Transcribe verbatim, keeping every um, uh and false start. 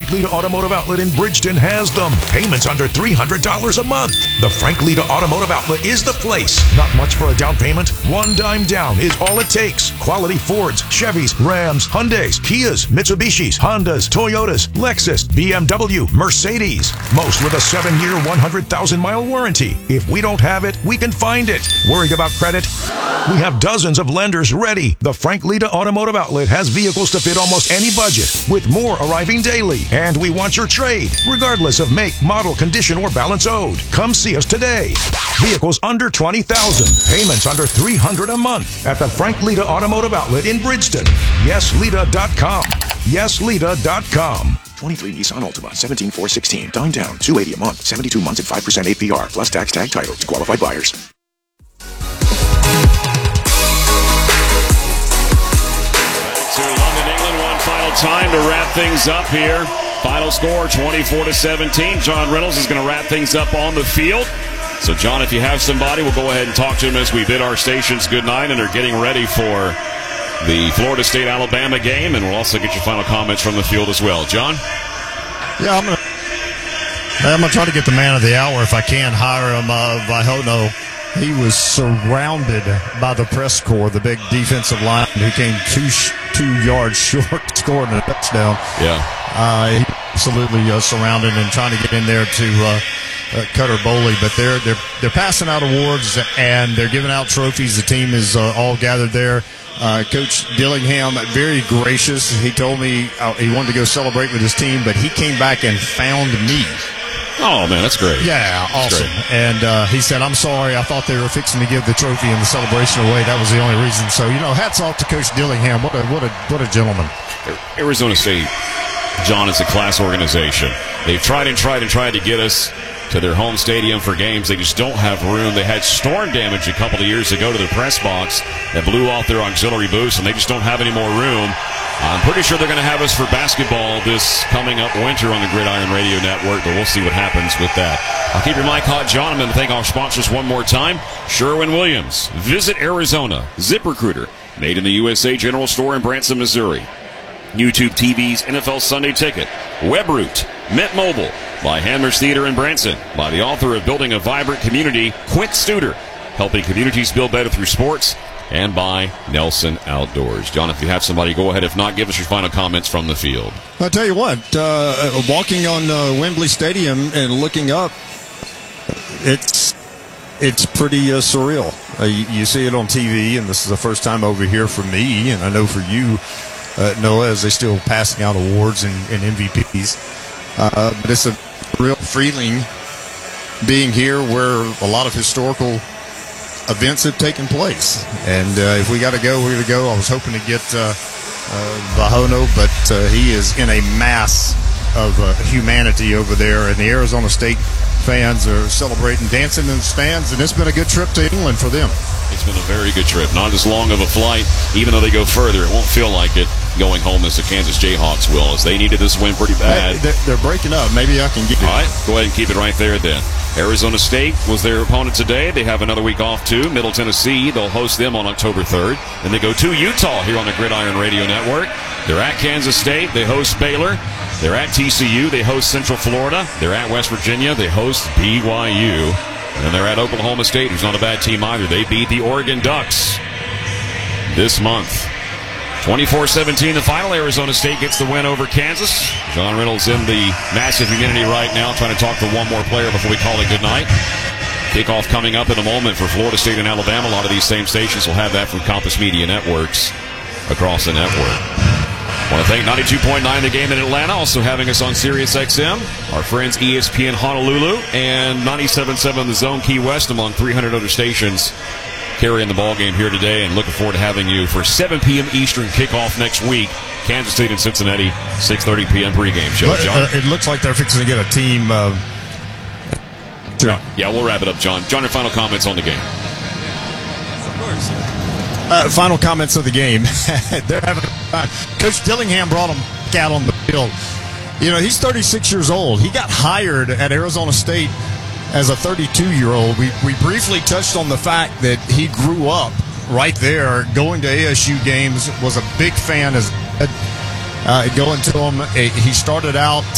Frank Lita Automotive Outlet in Bridgeton has them. Payments under three hundred dollars a month. The Frank Lita Automotive Outlet is the place. Not much for a down payment. One dime down is all it takes. Quality Fords, Chevys, Rams, Hyundais, Kias, Mitsubishis, Hondas, Toyotas, Lexus, B M W, Mercedes. Most with a seven-year, one hundred thousand mile warranty. If we don't have it, we can find it. Worried about credit? We have dozens of lenders ready. The Frank Lita Automotive Outlet has vehicles to fit almost any budget, with more arriving daily. And we want your trade, regardless of make, model, condition, or balance owed. Come see us today. Vehicles under twenty thousand dollars, payments under three hundred dollars a month at the Frank Lita Automotive Outlet in Bridgeton. yes lita dot com. yes lita dot com. twenty-three Nissan Altima, seventeen four sixteen. Down down, two hundred eighty dollars a month, seventy-two months at five percent A P R, plus tax tag title to qualified buyers. To London, England, one final time to wrap things up here. Final score, twenty-four to seventeen. John Reynolds is going to wrap things up on the field. So, John, if you have somebody, we'll go ahead and talk to him as we bid our stations goodnight and are getting ready for the Florida State-Alabama game, and we'll also get your final comments from the field as well. John? Yeah, I'm going to I'm gonna try to get the man of the hour if I can. Hiram uh, Vihono. He was surrounded by the press corps, the big defensive line, who came two sh- two yards short, scoring a touchdown. Yeah. Uh, he absolutely uh, surrounded and trying to get in there to uh, uh, Cutter Boley, but they're they're they're passing out awards and they're giving out trophies. The team is uh, all gathered there. Uh, Coach Dillingham, very gracious. He told me uh, he wanted to go celebrate with his team, but he came back and found me. Oh, man, that's great. Yeah, that's awesome. Great. And uh, he said, I'm sorry. I thought they were fixing to give the trophy and the celebration away. That was the only reason. So, you know, hats off to Coach Dillingham. What a what a, what a gentleman. Arizona State, John, is a class organization. They've tried and tried and tried to get us to their home stadium for games. They just don't have room. They had storm damage a couple of years ago to their press box that blew off their auxiliary booths, and they just don't have any more room. I'm pretty sure they're going to have us for basketball this coming up winter on the Gridiron Radio Network, but we'll see what happens with that. I'll keep your mic hot, John. I'm going to thank our sponsors one more time. Sherwin-Williams. Visit Arizona. ZipRecruiter. Made in the U S A General Store in Branson, Missouri. YouTube T V's N F L Sunday Ticket. WebRoot. Mint Mobile. By Handler's Theater in Branson. By the author of Building a Vibrant Community, Quint Studer. Helping communities build better through sports. And by Nelson Outdoors. John, if you have somebody, go ahead. If not, give us your final comments from the field. I'll tell you what, uh, walking on uh, Wembley Stadium and looking up, it's it's pretty uh, surreal. Uh, you, you see it on T V, and this is the first time over here for me, and I know for you, uh, Noah, as they're still passing out awards and, and M V Ps. Uh, but it's a real feeling being here where a lot of historical events have taken place. And uh, if we got to go, we're going to go. I was hoping to get uh, uh, Vihono, but uh, he is in a mass of uh, humanity over there. And the Arizona State fans are celebrating, dancing in the stands. And it's been a good trip to England for them. It's been a very good trip. Not as long of a flight. Even though they go further, it won't feel like it going home as the Kansas Jayhawks will, as they needed this win pretty bad. Hey, they're breaking up. Maybe I can get it. All right, go ahead and keep it right there then. Arizona State was their opponent today. They have another week off, too. Middle Tennessee, they'll host them on October third. Then they go to Utah here on the Gridiron Radio Network. They're at Kansas State. They host Baylor. They're at T C U. They host Central Florida. They're at West Virginia. They host B Y U. And then they're at Oklahoma State, who's not a bad team either. They beat the Oregon Ducks this month. twenty-four seventeen, the final. Arizona State gets the win over Kansas. John Reynolds in the massive humidity right now, trying to talk to one more player before we call it good night. Kickoff coming up in a moment for Florida State and Alabama. A lot of these same stations will have that from Compass Media Networks across the network. I want to thank ninety-two point nine The Game in Atlanta, also having us on Sirius X M, our friends E S P N Honolulu, and ninety-seven point seven The Zone Key West, among three hundred other stations carrying the ball game here today, and looking forward to having you for seven p.m. Eastern kickoff next week. Kansas State and Cincinnati, six thirty p.m. pregame show. John? Uh, it looks like they're fixing to get a team. Uh, to yeah, we'll wrap it up, John. John, your final comments on the game. Of course. Uh, final comments of the game. They're having uh, Coach Dillingham brought him out on the field. You know, he's thirty-six years old. He got hired at Arizona State as a thirty-two-year-old. We we briefly touched on the fact that he grew up right there, going to A S U games, was a big fan as uh, going to them. He started out